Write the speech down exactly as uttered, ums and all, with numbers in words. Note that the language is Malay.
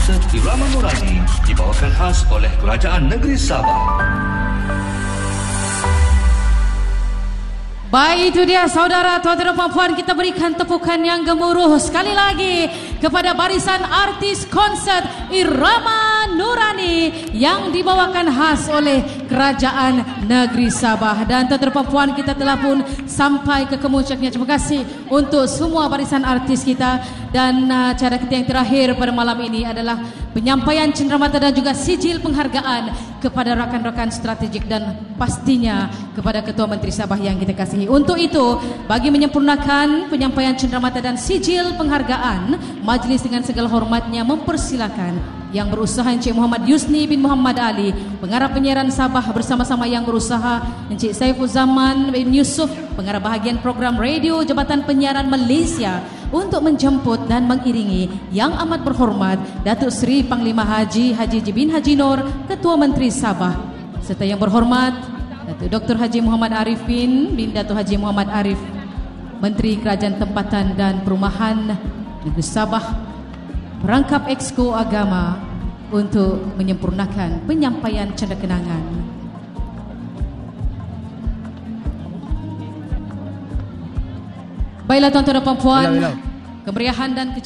konsert Irama Nurani dibawakan khas oleh Kerajaan Negeri Sabah. Baik, itu dia saudara, tuan-tuan dan puan-puan, kita berikan tepukan yang gemuruh sekali lagi kepada barisan artis konsert Irama Nurani yang dibawakan khas oleh Kerajaan Negeri Sabah. Dan tuan-tuan dan puan-puan, kita telah pun sampai ke kemuncaknya. Terima kasih untuk semua barisan artis kita. Dan uh, cara kita yang terakhir pada malam ini adalah penyampaian cenderamata dan juga sijil penghargaan kepada rakan-rakan strategik dan pastinya kepada Ketua Menteri Sabah yang kita kasihi. Untuk itu, bagi menyempurnakan penyampaian cenderamata dan sijil penghargaan, majlis dengan segala hormatnya mempersilakan yang berusaha Encik Muhammad Yusni bin Muhammad Ali, pengarah penyiaran Sabah, bersama-sama yang berusaha Encik Saiful Zaman bin Yusuf, pengarah bahagian program radio Jabatan Penyiaran Malaysia, untuk menjemput dan mengiringi yang amat berhormat Datuk Seri Panglima Haji Haji Jibin Haji Nur, Ketua Menteri Sabah, serta yang berhormat Datuk Doktor Haji Muhammad Arifin bin Datuk Haji Muhammad Arif, Menteri Kerajaan Tempatan dan Perumahan Negeri Sabah, merangkap Exco Agama untuk menyempurnakan penyampaian canda kenangan. Baiklah tuan-tuan dan puan-puan, kemeriahan dan